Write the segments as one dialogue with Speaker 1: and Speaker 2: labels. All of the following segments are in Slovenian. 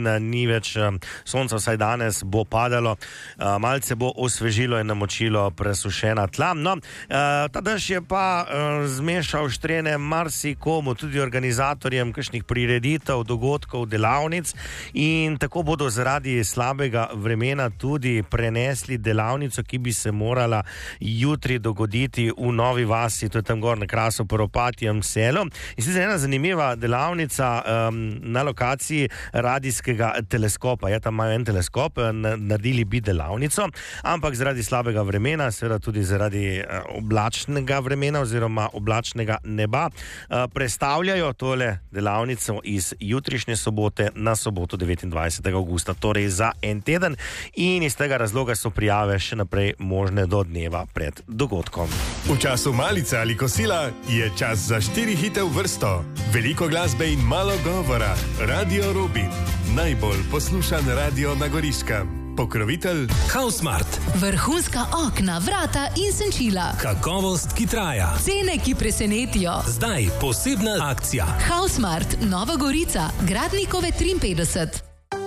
Speaker 1: tedna ni več sonca, vsaj danes bo padalo, malce bo osvežilo in namočilo presušena tla. No, ta dež je pa zmešal štrene marsikomu, tudi organizatorjem kakšnih prireditev, dogodkov, delavnic, in tako bodo zaradi slabega vremena tudi prenesli delavnico, ki bi se morala jutri dogoditi v Novi Vasi, to je tam gor na Krasu po Ropatjem selu. In sicer ena zanimiva delavnica na lokaciji radijskega teleskopa. Ja, tam imajo en teleskop, naredili bi delavnico, ampak zaradi slabega vremena, seveda tudi zaradi oblačnega vremena oziroma oblačnega neba, prestavljajo tole delavnico iz jutrišnje sobote na soboto 29. augusta, torej za en teden, in iz tega razloga so prijave še naprej možne do dneva pred dogodkom.
Speaker 2: V času malice ali kosila je čas za 4 hite v vrsto. Veliko glasbe in malo govora. Radio Robin. Najbolj poslušan radio na Goriškem. Pokrovitelj
Speaker 3: Hausmart.
Speaker 4: Vrhunska okna, vrata in senčila.
Speaker 3: Kakovost, ki traja.
Speaker 4: Cene, ki presenetijo.
Speaker 3: Zdaj posebna akcija.
Speaker 4: Hausmart, Nova Gorica, Gradnikove 53.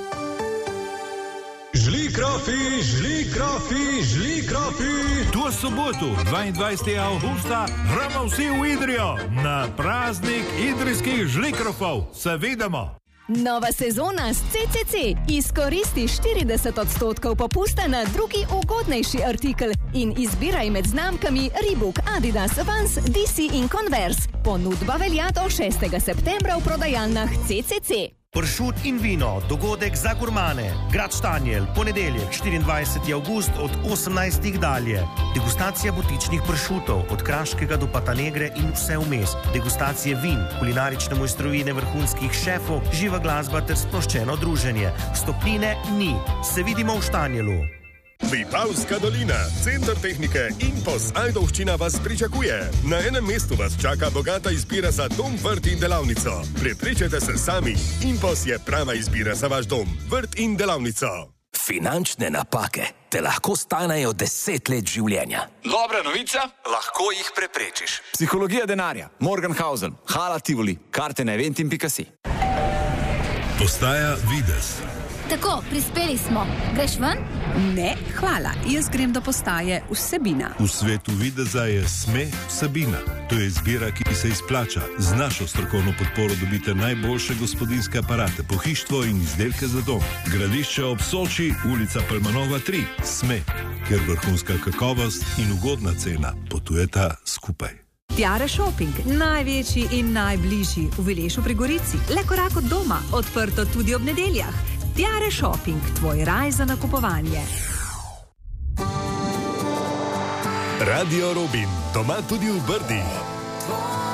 Speaker 5: Žli krofi.
Speaker 6: To soboto, 22. augusta, gremo vsi v Idrijo na praznik idrijskih žlikrofov. Se vidimo!
Speaker 7: Nova sezona s CCC. Izkoristi 40% popusta na drugi ugodnejši artikel in izbiraj med znamkami Reebok, Adidas, Vans, DC in Converse. Ponudba velja do 6. septembra v prodajalnah CCC.
Speaker 1: Pršut in vino, dogodek za gurmane. Grad Štanjel, ponedeljek, 24. avgust od 18. dalje. Degustacija butičnih pršutov, od kraškega do Patanegre in vse vmes. Degustacije vin, kulinarične mojstrovine vrhunskih šefov, živa glasba ter sproščeno druženje. Stopnine ni. Se vidimo v Štanjelu.
Speaker 2: Vipavska dolina, center tehnike Impos Ajdovščina vas pričakuje. Na enem mestu vas čaka bogata izbira za dom, vrt in delavnico. Prepričajte se sami, Impos je prava izbira za vaš dom, vrt in delavnico.
Speaker 3: Finančne napake te lahko stanejo 10 let življenja.
Speaker 8: Dobra novica, lahko jih preprečiš.
Speaker 9: Psihologija denarja, Morgenhausen, Hala Tivoli, karte na eventim.si.
Speaker 6: Postaja Vides.
Speaker 10: Tako, prispeli smo. Greš ven?
Speaker 11: Ne, hvala. Jaz grem do postaje Vsebina.
Speaker 6: V svetu videza je SME Vsebina. To je izbira, ki se izplača. Z našo strokovno podporo dobite najboljše gospodinjske aparate, pohištvo in izdelke za dom. Gradišče ob Soči, ulica Palmanova 3. SME, ker vrhunska kakovost in ugodna cena potujeta skupaj.
Speaker 11: Tiare Shopping, največji in najbližji v Vilešu pri Gorici. Le korak od doma, odprto tudi ob nedeljah. Tiare Shopping, tvoj raj za nakupovanje.
Speaker 2: Radio Robin, doma tudi v Brdih.